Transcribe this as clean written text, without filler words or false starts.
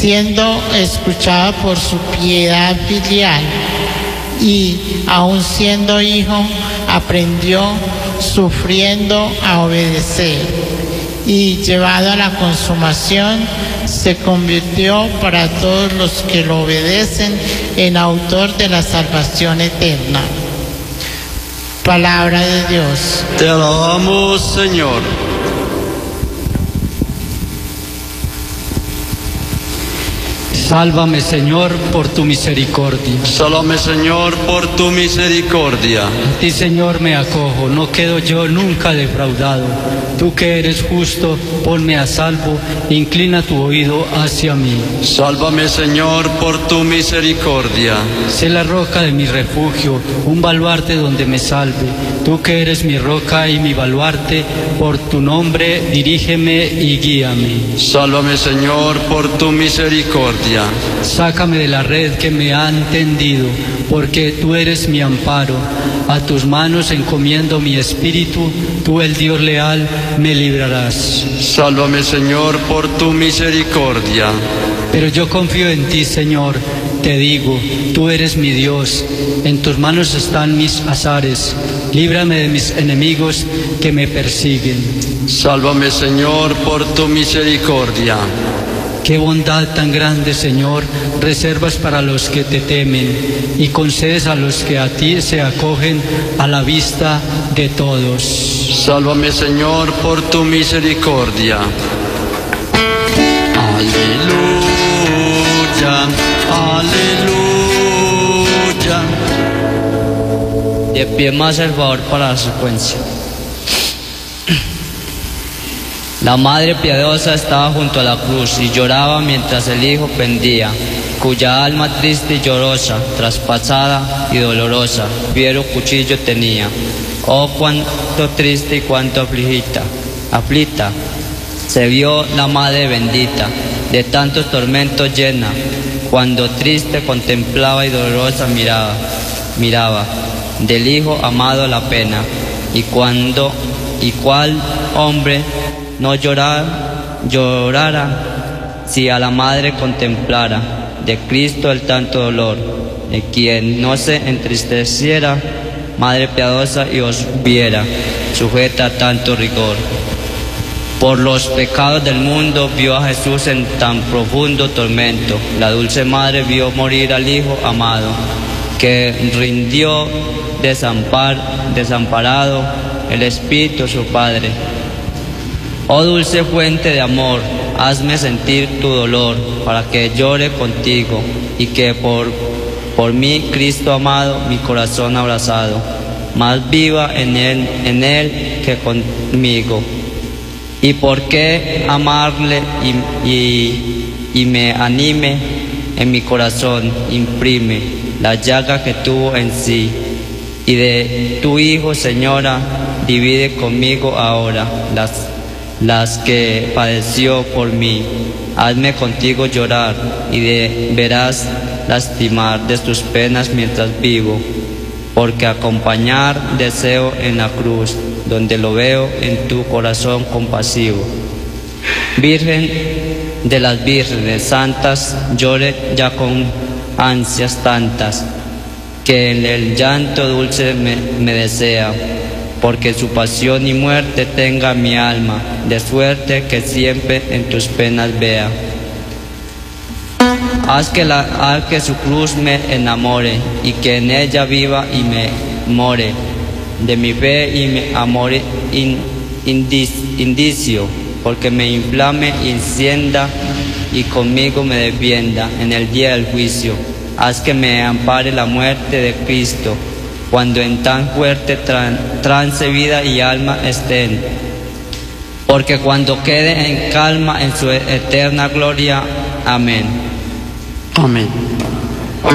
siendo escuchado por su piedad filial, y aun siendo hijo, aprendió sufriendo a obedecer, y llevado a la consumación, se convirtió para todos los que lo obedecen en autor de la salvación eterna. Palabra de Dios. Te alabamos, Señor. Sálvame, Señor, por tu misericordia. Sálvame, Señor, por tu misericordia. A ti, Señor, me acojo, no quedo yo nunca defraudado. Tú que eres justo, ponme a salvo, inclina tu oído hacia mí. Sálvame, Señor, por tu misericordia. Sé la roca de mi refugio, un baluarte donde me salve. Tú que eres mi roca y mi baluarte, por tu nombre dirígeme y guíame. Sálvame, Señor, por tu misericordia. Sácame de la red que me han tendido, porque tú eres mi amparo. A tus manos encomiendo mi espíritu, tú el Dios leal me librarás. Sálvame, Señor, por tu misericordia. Pero yo confío en ti, Señor, te digo, tú eres mi Dios, en tus manos están mis azares, líbrame de mis enemigos que me persiguen. Sálvame, Señor, por tu misericordia. Qué bondad tan grande, Señor, reservas para los que te temen y concedes a los que a ti se acogen a la vista de todos. Sálvame, Señor, por tu misericordia. Aleluya, aleluya. De pie más Salvador para la secuencia. La Madre piadosa estaba junto a la cruz y lloraba mientras el Hijo pendía, cuya alma triste y llorosa, traspasada y dolorosa, fiero cuchillo tenía. Oh, cuánto triste y cuánto afligida se vio la Madre bendita, de tantos tormentos llena, cuando triste contemplaba y dolorosa miraba del Hijo amado la pena, y cuál hombre no llorara si a la Madre contemplara de Cristo el tanto dolor, de quien no se entristeciera, Madre piadosa, y os viera sujeta a tanto rigor. Por los pecados del mundo vio a Jesús en tan profundo tormento, la dulce Madre vio morir al Hijo amado, que rindió desamparado el Espíritu su Padre. Oh dulce fuente de amor, hazme sentir tu dolor, para que llore contigo, y que por mí, Cristo amado, mi corazón abrazado, más viva en él que conmigo. Y por qué amarle y me anime en mi corazón, imprime la llaga que tuvo en sí, y de tu Hijo, Señora, divide conmigo ahora las que padeció por mí. Hazme contigo llorar y verás lastimar de tus penas mientras vivo, porque acompañar deseo en la cruz, donde lo veo en tu corazón compasivo. Virgen de las vírgenes santas, llore ya con ansias tantas, que en el llanto dulce me desea, porque su pasión y muerte tenga mi alma, de suerte que siempre en tus penas vea. Haz que su cruz me enamore, y que en ella viva y me more, de mi fe y mi amor indicio, porque me inflame y encienda, y conmigo me defienda en el día del juicio. Haz que me ampare la muerte de Cristo, cuando en tan fuerte trance vida y alma estén, porque cuando quede en calma en su eterna gloria. Amén. Amén.